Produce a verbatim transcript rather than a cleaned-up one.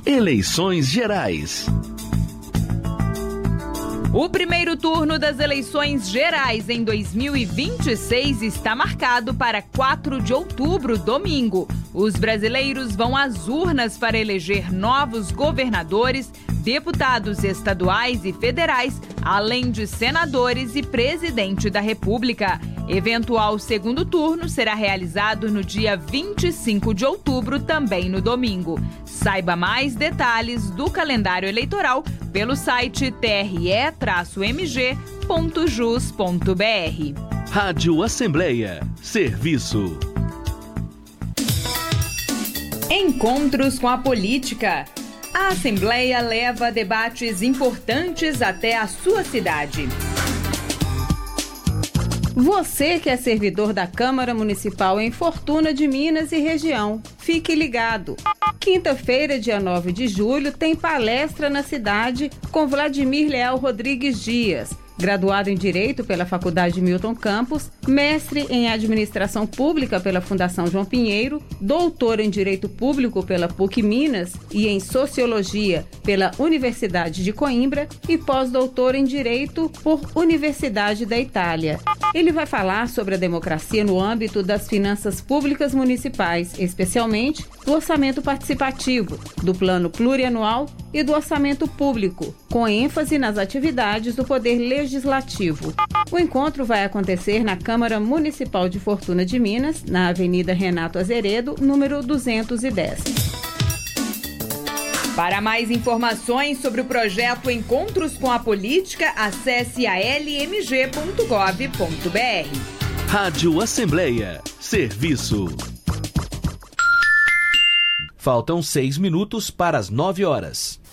Eleições Gerais. O primeiro turno das eleições gerais em dois mil e vinte e seis está marcado para quatro de outubro, domingo. Os brasileiros vão às urnas para eleger novos governadores, deputados estaduais e federais, além de senadores e presidente da República. Eventual segundo turno será realizado no dia vinte e cinco de outubro, também no domingo. Saiba mais detalhes do calendário eleitoral pelo site t r e traço m g ponto jus ponto b r. Rádio Assembleia. Serviço. Encontros com a política. A Assembleia leva debates importantes até a sua cidade. Você que é servidor da Câmara Municipal em Fortuna de Minas e região, fique ligado. Quinta-feira, dia nove de julho, tem palestra na cidade com Vladimir Leal Rodrigues Dias, graduado em Direito pela Faculdade Milton Campos, mestre em Administração Pública pela Fundação João Pinheiro, doutor em Direito Público pela P U C Minas e em Sociologia pela Universidade de Coimbra e pós-doutor em Direito por Universidade da Itália. Ele vai falar sobre a democracia no âmbito das finanças públicas municipais, especialmente do orçamento participativo, do plano plurianual e do orçamento público, com ênfase nas atividades do Poder Legislativo. O encontro vai acontecer na Câmara Municipal de Fortuna de Minas, na Avenida Renato Azeredo, número duzentos e dez. Para mais informações sobre o projeto Encontros com a Política, acesse a l m g ponto gov ponto b r. Rádio Assembleia. Serviço. Faltam seis minutos para as nove horas.